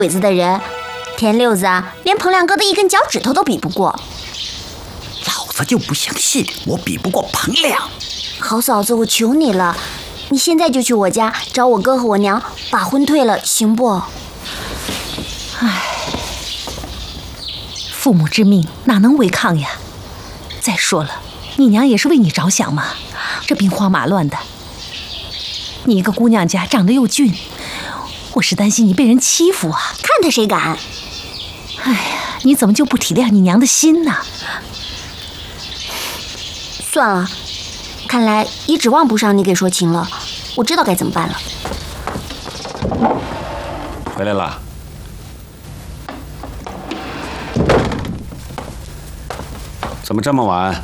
鬼子的人，田六子啊，连彭亮哥的一根脚趾头都比不过。 老子就不相信我比不过彭亮。 好嫂子，我求你了，你现在就去我家找我哥和我娘，把婚退了，行不？ 唉，父母之命哪能违抗呀？再说了，你娘也是为你着想嘛，这兵荒马乱的，你一个姑娘家长得又俊，我是担心你被人欺负啊。 看他谁敢！ 哎呀，你怎么就不体谅你娘的心呢？ 算了，看来也指望不上你给说情了。我知道该怎么办了。 回来了。怎么这么晚？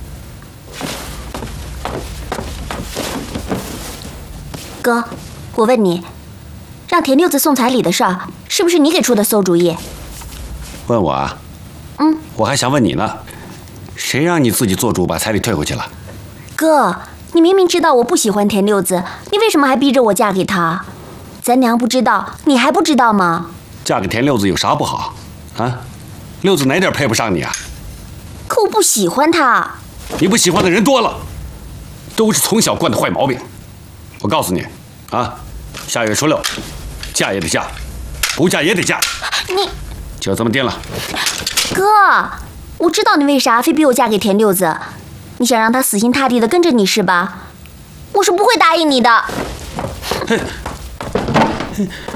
哥，我问你，让田六子送彩礼的事儿，是不是你给出的馊主意？ 问我啊？我还想问你呢，谁让你自己做主把彩礼退回去了？ 哥，你明明知道我不喜欢田六子，你为什么还逼着我嫁给他？咱娘不知道，你还不知道吗？ 嫁给田六子有啥不好？啊？六子哪点配不上你啊？ 可我不喜欢他。 你不喜欢的人多了，都是从小惯的坏毛病。我告诉你，啊，下月初6，嫁也得嫁，不嫁也得嫁。 你就这么定了。 哥，我知道你为啥非逼我嫁给田六子，你想让他死心塌地的跟着你是吧？我是不会答应你的。 嘿。